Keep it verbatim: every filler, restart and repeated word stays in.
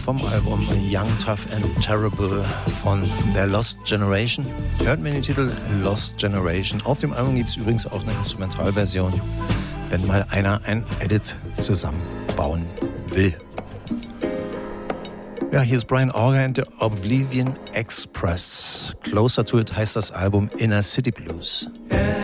vom Album Young, Tough and Terrible von der Lost Generation. Hört mir den Titel Lost Generation. Auf dem Album gibt es übrigens auch eine Instrumentalversion, wenn mal einer ein Edit zusammenbauen will. Ja, hier ist Brian Auger and the Oblivion Express. Closer to It heißt das Album Inner City Blues. Yeah.